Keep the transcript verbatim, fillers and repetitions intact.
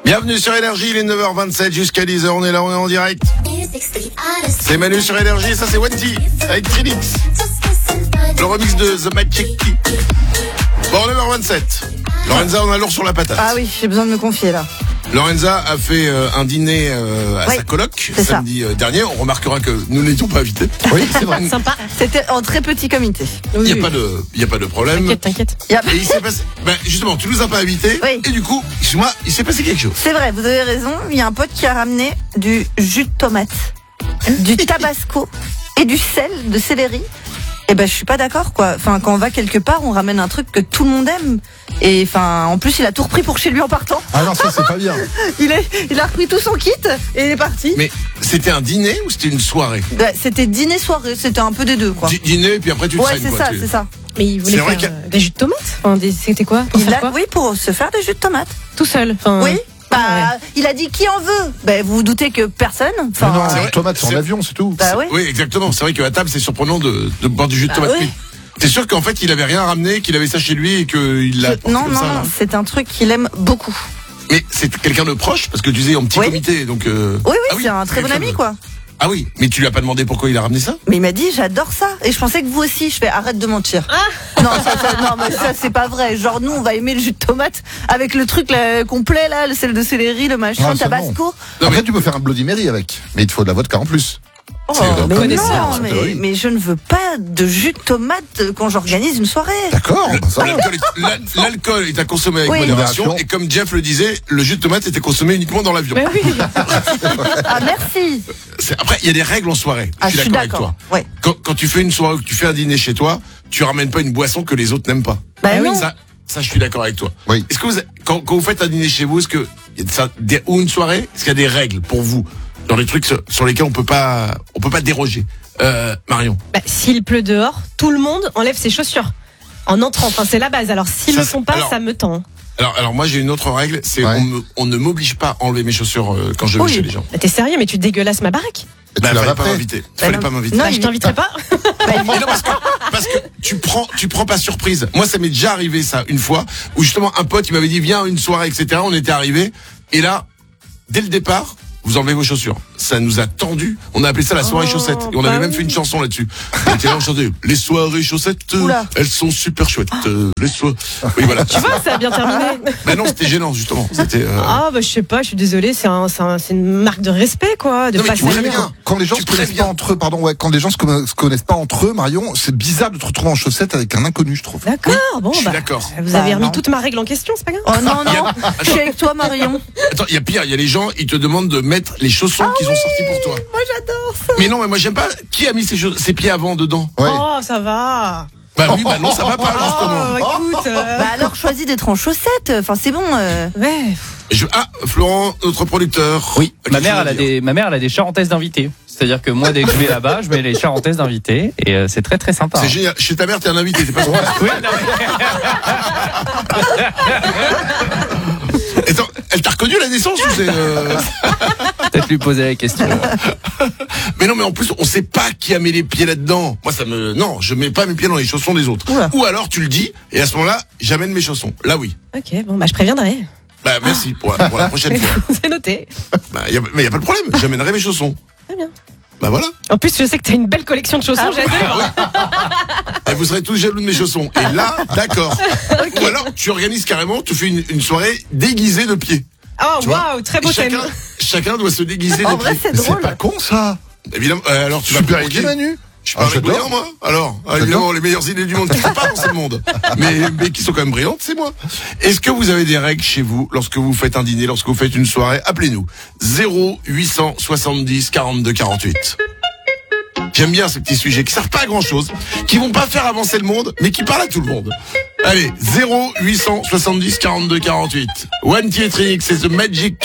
Bienvenue sur Énergie, il est neuf heures vingt-sept jusqu'à dix heures, on est là, on est en direct. C'est Manu sur Énergie, ça c'est Wendy avec Trinix. Le remix de The Magic Key. Bon, neuf heures vingt-sept. Lorenza, on a lourd sur la patate. Ah oui, j'ai besoin de me confier là. Lorenza a fait euh, un dîner euh, à oui, sa coloc c'est samedi euh, dernier. On remarquera que nous n'étions pas invités. Oui, c'est vrai. Sympa. C'était en très petit comité. Il n'y a pas de, il y a pas de problème. T'inquiète, t'inquiète. Y a- Et il s'est passé, ben justement, tu nous as pas invités. Oui. Et du coup, excuse-moi, il s'est passé quelque chose. C'est vrai, vous avez raison. Il y a un pote qui a ramené du jus de tomate, du tabasco et du sel de céleri. Et ben je suis pas d'accord quoi. Enfin quand on va quelque part, on ramène un truc que tout le monde aime. Et enfin en plus il a tout repris pour chez lui en partant. Ah non, ça c'est pas bien. Il est, il a repris tout son kit et il est parti. Mais c'était un dîner ou c'était une soirée? Ouais, c'était dîner soirée, c'était un peu des deux quoi. Di- Dîner, puis après tu te Ouais traînes, c'est quoi. ça, Tu- c'est ça. Mais il voulait C'est vrai faire qu'il y a- euh, des jus de tomates. Enfin, des- c'était quoi Pour Il faire a, quoi oui pour se faire des jus de tomate. Tout seul. Enfin, Oui. Bah Ah il a dit qui en veut. Ben vous vous doutez que personne. Mais Enfin. non, c'est vrai, les tomates c'est en c'est- avion, c'est tout. Bah oui. Oui, exactement. C'est vrai qu'à table, c'est surprenant de, de boire du jus de Bah tomate. oui. Mais t'es sûr qu'en fait, il avait rien ramené, qu'il avait ça chez lui et qu'il l'a Je- apporté non comme non ça, non, là c'est un truc qu'il aime beaucoup. Mais c'est quelqu'un de proche parce que tu disais en petit Oui. comité, donc. Euh... Oui oui, ah c'est un très bon quelqu'un ami de- quoi. Ah oui, mais tu lui as pas demandé pourquoi il a ramené ça? Mais il m'a dit j'adore ça et je pensais que vous aussi. Je fais arrête de mentir. Non ça, ça- non mais ça c'est pas vrai. Genre nous on va aimer le jus de tomate avec le truc là, complet là, le sel de céleri, le machin, Ah, le c'est tabasco. Non, Après mais- tu peux faire un Bloody Mary avec, mais il te faut de la vodka en plus. Oh, C'est, euh, mais comme- connaisseur, non, en mais, théorie. mais je ne veux pas de jus de tomate quand j'organise une soirée. D'accord, bah ça va. L'alcool est, l'al- l'alcool est à consommer avec Oui. modération. Modération. Et comme Jeff le disait, le jus de tomate était consommé uniquement dans l'avion. bah oui. Ah merci. C'est- Après, il y a des règles en soirée. Ah je suis d'accord avec toi. Ouais. Quand, quand tu fais une soirée ou que tu fais un dîner chez toi, tu ramènes pas une boisson que les autres n'aiment pas. Bah Ah oui, non. Ça, ça, je suis d'accord avec toi. Oui. Est-ce que vous, quand, quand vous faites un dîner chez vous, est-ce que il y a de ça, des- ou une soirée, est-ce qu'il y a des règles pour vous dans les trucs sur, sur lesquels on peut pas, on peut pas déroger? Euh, Marion. Bah, s'il pleut dehors, tout le monde enlève ses chaussures en entrant. Enfin, c'est la base. Alors s'ils Ça, le font pas, alors- ça me tend. Alors, alors moi j'ai une autre règle, c'est Ouais. on, me- on ne m'oblige pas à enlever mes chaussures euh, quand je vais Oui. chez les gens. Bah, t'es sérieux, mais tu dégueulasses ma baraque. Et Bah, tu fallait l'as pas après. m'inviter. Bah, Fallait non. pas m'inviter. Non, Bah, je il- t'inviterai pas. Bah, il- Mais non, parce que, parce que tu prends, tu prends pas surprise. Moi, ça m'est déjà arrivé, ça, une fois, où justement, un pote, il m'avait dit, viens à une soirée, et cetera. On était arrivé. Et là, dès le départ, vous enlevez vos chaussures. Ça nous a tendu. On a appelé ça la soirée Oh, chaussettes. Et on bah avait même oui. fait une chanson là-dessus. On était là, on chantait, les soirées chaussettes, euh, Oula. elles sont super chouettes. euh, les soirées. Oui, voilà. Tu vois, ça a bien terminé. Bah non, c'était gênant, justement. C'était, euh, Ah bah je sais pas, je suis désolée, c'est un, c'est un- c'est une marque de respect quoi, de Non, mais pas tu vois salir. bien. Quand les gens Tu se connaissent préviens. pas entre eux, pardon, ouais, quand les gens se conna- se connaissent pas entre eux, Marion, c'est bizarre de te retrouver en chaussettes avec un inconnu, je trouve. D'accord, bon je suis bah. d'accord. Vous avez Bah, remis non. toute ma règle en question, c'est pas grave. Oh non Il y a- non. Je suis avec toi Marion. Attends, il y a pire, il y a les gens, ils te demandent de mettre les chaussons qu'ils ont sortis pour toi. Moi j'adore ça. Mais non, mais moi j'aime pas. Qui a mis ses, chauss- ses pieds avant dedans? Ouais. Oh ça va. Bah oui, bah non, ça va pas, justement. Oh écoute. euh, Bah alors choisis d'être en chaussettes. Enfin c'est bon. euh. Ouais. Je- Ah, Florent, notre producteur. Oui, a ma quelque mère, chose à elle a dire. des, ma mère, elle a des charentaises d'invités. C'est-à-dire que moi, dès que je vais là-bas, je mets les charentaises d'invités et euh, c'est très très sympa. C'est génial. Chez ta mère, t'es un invité, t'es pas son Oui, non, Attends, elle t'a reconnu à la naissance ou c'est euh... mais peut-être lui poser la question. Mais non, mais en plus, on sait pas qui a mis les pieds là-dedans. Moi, ça me. Non, je mets pas mes pieds dans les chaussons des autres. Oula. Ou alors, tu le dis, et à ce moment-là, j'amène mes chaussons. Là, oui. Ok, bon bah je préviendrai. Bah, merci pour la, pour la prochaine fois. C'est noté. Bah, y a, mais y a pas de problème, j'amènerai mes chaussons. Très bien. Bah voilà. En plus, je sais que t'as une belle collection de chaussons, Ah, j'adore. Et vous serez tous jaloux de mes chaussons. Et là, d'accord. Ou alors, tu organises carrément, tu fais une, une soirée déguisée de pieds. Oh Tu vois waouh, très Et beau thème. chacun, chacun doit se déguiser En de vrai pieds. c'est Mais c'est drôle. pas con ça. Évidemment, euh, alors tu vas Super provoquer- idée, Manu. Je suis pas Ah, un j'adore. brillant, moi. Alors, ah, J'adore. évidemment, les meilleures idées du monde qui sont pas dans ce monde. Mais, mais qui sont quand même brillantes, c'est moi. Est-ce que vous avez des règles chez vous lorsque vous faites un dîner, lorsque vous faites une soirée? Appelez-nous. zéro huit cent soixante-dix quarante-deux quarante-huit. J'aime bien ces petits sujets qui servent pas à grand chose, qui vont pas faire avancer le monde, mais qui parlent à tout le monde. Allez, zéro huit cent soixante-dix quarante-deux quarante-huit. One T Trinix, c'est The Magic